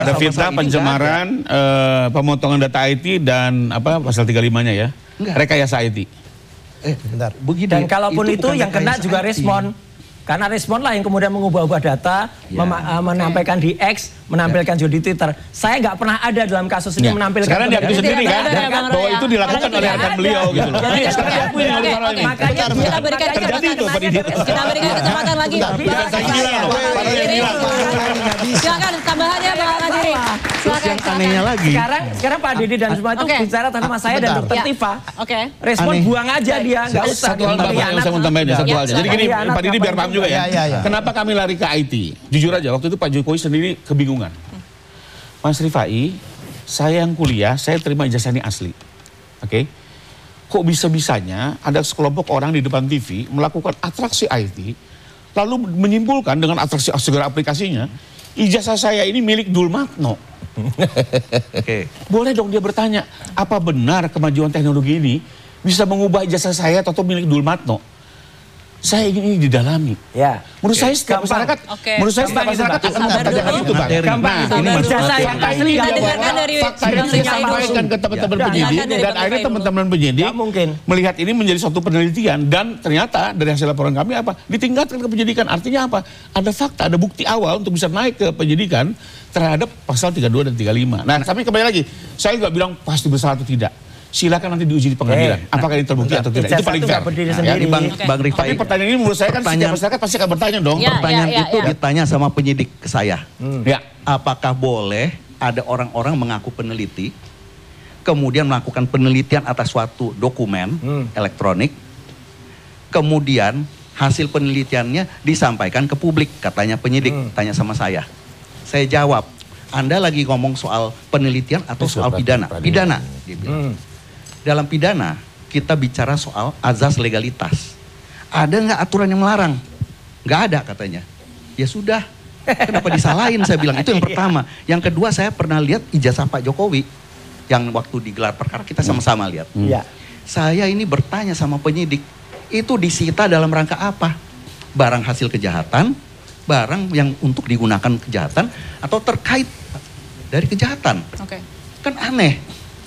Ada fitnah, pencemaran, pemotongan data IT dan apa pasal 35-nya ya? Enggak. Rekayasa IT. Bentar. Begini, dan kalaupun itu yang kena juga IT. respon. Karena respon lah yang kemudian mengubah-ubah data, menampilkan di X, menampilkan juga di Twitter. Saya nggak pernah ada dalam kasus ini menampilkan. Sekarang diakui sendiri kan, bahwa itu dilakukan oleh rekan beliau gitu loh. Jadi sekarang diakui oleh orang lain. Makanya kita berikan kesempatan lagi. Silakan tambahannya Bang Adiri. Silakan. Anehnya lagi. Sekarang Pak Didi dan semua itu bicara tentang saya dan Dr. Tifa. Respon buang aja dia, nggak usah. Satu hal yang saya mau tambahin, satu hal. Jadi gini, Pak Didi biar paham juga ya. Kenapa kami lari ke IT? Jujur aja, waktu itu Pak Jokowi sendiri kebingungan. Mas Rifai, saya yang kuliah, saya terima ijazah ini asli. Oke? Kok bisa-bisanya ada sekelompok orang di depan TV melakukan atraksi IT, lalu menyimpulkan dengan atraksi segala aplikasinya, ijazah saya ini milik Dulmatno. Boleh dong dia bertanya, apa benar kemajuan teknologi ini bisa mengubah ijazah saya atau milik Dulmatno? Saya ingin ini didalami. Ya. Menurut saya setiap masyarakat, menurut saya setiap masyarakat akan mempertanyakan itu, Bang. Ini ijazah yang asli kita dengarkan dari fakta ini saya sampaikan ke teman-teman penyidik dan akhirnya teman-teman penyidik melihat ini menjadi suatu penelitian dan ternyata dari hasil laporan kami apa? Ditingkatkan ke penyidikan. Artinya apa? Ada fakta, ada bukti awal untuk bisa naik ke penyidikan terhadap pasal 32 dan 35. Nah, tapi kembali lagi, saya nggak bilang pasti bersalah atau tidak. Silakan nanti diuji di pengadilan. Apakah ini terbukti atau tidak? Itu paling fair. Jadi Bang Rifai. Tapi pertanyaan ini menurut saya kan setiap masyarakat pasti akan bertanya dong. Pertanyaan itu ditanya sama penyidik ke saya. Ya. Apakah boleh ada orang-orang mengaku peneliti, kemudian melakukan penelitian atas suatu dokumen elektronik, kemudian hasil penelitiannya disampaikan ke publik, katanya penyidik, tanya sama saya. Saya jawab, Anda lagi ngomong soal penelitian atau soal pidana? Pidana, dia bilang. Dalam pidana, kita bicara soal azas legalitas. Ada nggak aturan yang melarang? Nggak ada katanya. Ya sudah, kenapa disalahin? Saya bilang, itu yang pertama. Yang kedua, saya pernah lihat ijazah Pak Jokowi. Yang waktu digelar perkara, kita sama-sama lihat. Saya ini bertanya sama penyidik, itu disita dalam rangka apa? Barang hasil kejahatan, barang yang untuk digunakan kejahatan, atau terkait dari kejahatan. Kan aneh.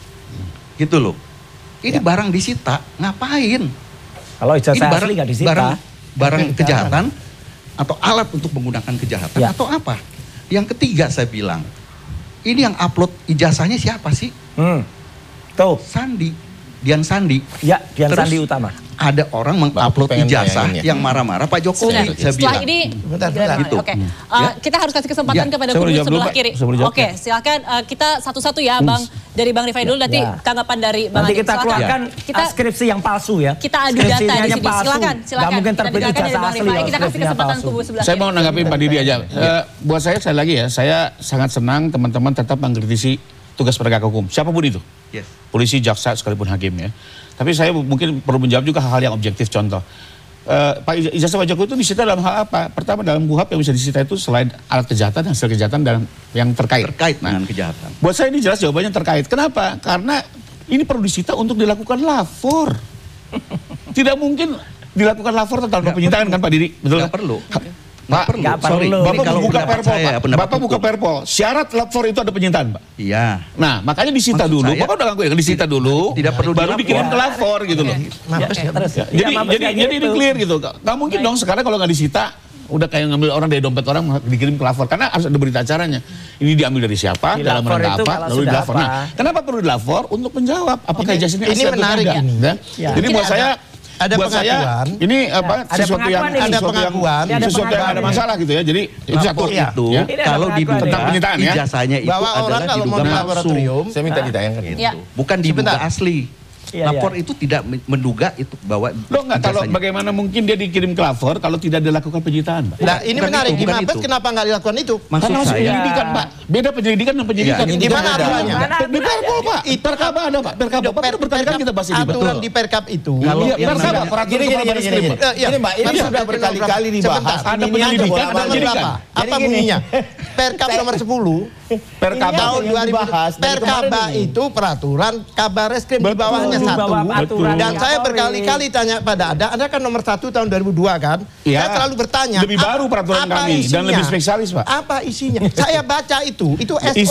Gitu loh. Ini barang disita, ngapain? Kalau ijazah asli nggak disita. Barang kejahatan atau alat untuk menggunakan kejahatan atau apa? Yang ketiga saya bilang, ini yang upload ijazahnya siapa sih? Tuh. Sandi, Dian Sandi. Ya, Dian Sandi Utama. Ada orang mengupload ijazah yang marah-marah Pak Jokowi. Saya bilang. Setelah ini, gitu. Kita harus kasih kesempatan kepada kubu sebelah kiri. Oke, silakan kita satu-satu ya, Bang. Dari Bang Rifai dulu, nanti tanggapan dari Bang Nanti kita keluarkan skripsi yang palsu ya. Kita adu data di sini. Silakan. Gak mungkin terbit ijazah asli. Kita kasih kesempatan kubu sebelah kiri. Saya mau nanggapin Pak Didi aja. Buat saya lagi ya, saya sangat senang teman-teman tetap mengkritisi tugas penegak hukum. Siapapun itu. Polisi, jaksa, sekalipun hakim ya. Tapi saya mungkin perlu menjawab juga hal-hal yang objektif. Contoh, ijazah Pak Jokowi itu disita dalam hal apa? Pertama, dalam KUHP yang bisa disita itu selain alat kejahatan, hasil kejahatan dan yang terkait. Dengan kejahatan. Buat saya ini jelas jawabannya terkait. Kenapa? Karena ini perlu disita untuk dilakukan lapor. Tidak mungkin dilakukan lapor tanpa penyitaan kan Pak Didi? Betul? Nggak perlu. Pak, sorry, Bapak buka perpol, Bapak buka perpol. Syarat lapor itu ada penyitaan, Pak. Iya. Nah, makanya disita dulu. Bapak udah ngaku ya, disita dulu. Tidak perlu baru dikirim ke lapor gitu loh. Jadi ini clear gitu. Nggak mungkin dong sekarang kalau nggak disita, udah kayak ngambil orang dari dompet orang dikirim ke lapor. Karena harus ada berita acaranya. Ini diambil dari siapa, dalam rangka apa, lalu dilapor. Nah, kenapa perlu dilapor? Untuk menjawab apakah ijazah ini asli atau tidak. Jadi buat saya ada buat pengakuan, saya ini apa sesuatu yang sesuatu yang ada masalah gitu ya. Jadi itu satu itu kalau diduga tentang penyitaan ya. Ijazahnya itu bahwa adalah orang kalau mau diduga laboratorium, saya minta ditayangkan gitu. Bukan diduga asli. Lapor itu tidak menduga itu bahwa lo nggak kalau bagaimana mungkin dia dikirim ke lapor kalau tidak dilakukan penyitaan, Pak? Nah ini menarik, di Mabes kenapa nggak dilakukan itu? Maksud saya penyelidikan, Pak. Beda penyelidikan dan penyidikan. Di mana aturannya? Di Perpol, Pak. Perkab ada, Pak. Perkab berkali-kali kita bahas ini. Aturan di Perkap itu. Kalau Perkab peraturan Ini Mbak, ini sudah berkali-kali dibahas. Ada penyelidikan, ada penyidikan. Apa bunyinya? Perkap nomor 10 Perkab tahun 2000. Perkaba itu peraturan Kabar Reskrim di bawahnya satu. Dan saya berkali-kali tanya pada Anda kan nomor 1 tahun 2002 kan? Saya selalu bertanya. Lebih baru peraturan kami dan lebih spesialis, Pak. Apa isinya? Saya baca itu SOP.